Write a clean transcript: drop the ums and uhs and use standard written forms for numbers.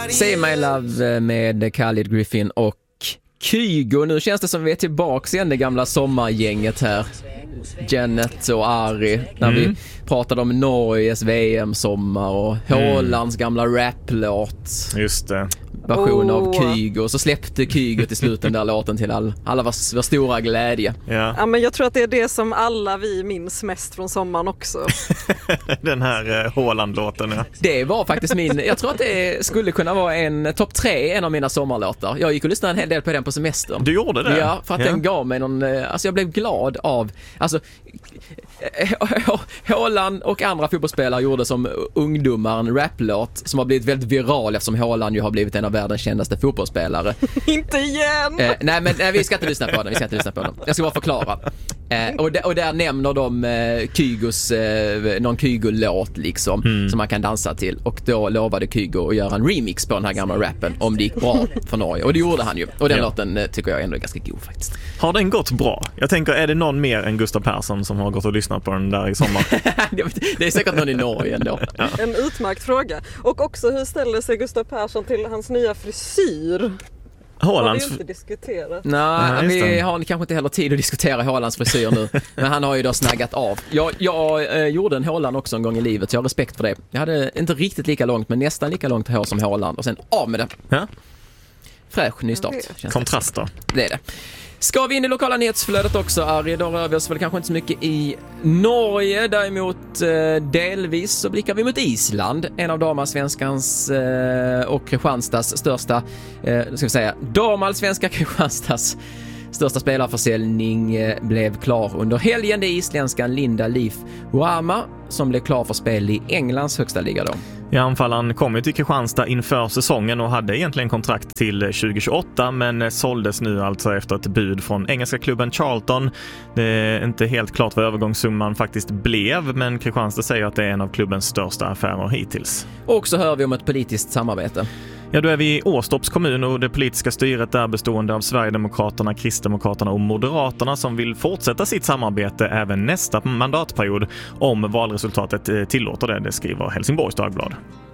Say My Love med Khalid Griffin och Kygo. Nu känns det som vi är tillbaka igen, det gamla sommargänget här. Janet och Ari, när vi pratade om Norges VM-sommar och Hålands gamla rap-låt. Just det. Version av Kygo. Så släppte Kygo till slut den där låten till alla var stora glädje. Ja, men jag tror att det är det som alla vi minns mest från sommaren också. Den här Håland-låten, ja. Det var faktiskt jag tror att det skulle kunna vara en topp 3, en av mina sommarlåtar. Jag gick och lyssnade en hel del på den på semestern. Du gjorde det? Ja, för att den gav mig jag blev glad av, Håland och andra fotbollsspelare gjorde som ungdomar en raplåt som har blivit väldigt viral eftersom Håland ju har blivit en av världens kändaste fotbollsspelare. Inte igen! Nej, vi ska inte lyssna på den. Jag ska bara förklara. Och där nämner de Kygos, någon Kygo-låt liksom, som man kan dansa till. Och då lovade Kygo att göra en remix på den här gamla rappen om det gick bra för Norge. Och det gjorde han ju. Och den låten tycker jag ändå är ganska god faktiskt. Har den gått bra? Jag tänker, är det någon mer än Gustav Persson som har gått och lyssnat på den där i sommar? Det är säkert någon i Norge ändå. Ja. En utmärkt fråga. Och också, hur ställer sig Gustav Persson till hans nya frisyr? Hålands... Har vi inte diskuterat? Nej, vi har kanske inte heller tid att diskutera Hålands frisyr nu. Men han har ju då snaggat av. Jag gjorde en Håland också en gång i livet, så jag har respekt för det. Jag hade inte riktigt lika långt, men nästan lika långt hår som Håland. Och sen av med det. Ja. Fräsch nystart. Kontraster. Det är det. Ska vi in i lokala nyhetsflödet också, Ari? Då rör vi oss väl kanske inte så mycket i Norge. Däremot delvis så blickar vi mot Island. En av damallsvenskans och Kristianstads största, damallsvenska Kristianstads största spelarförsäljning blev klar under helgen. Det är isländskan Linda Leaf Wama som blev klar för spel i Englands högsta liga då. Ja, anfallaren kom ju till Kristianstad inför säsongen och hade egentligen kontrakt till 2028, men såldes nu alltså efter ett bud från engelska klubben Charlton. Det är inte helt klart vad övergångssumman faktiskt blev, men Kristianstad säger att det är en av klubbens största affärer hittills. Och så hör vi om ett politiskt samarbete. Ja, då är vi i Åstorps kommun och det politiska styret är bestående av Sverigedemokraterna, Kristdemokraterna och Moderaterna som vill fortsätta sitt samarbete även nästa mandatperiod om valresultatet tillåter det, skriver Helsingborgs Dagblad.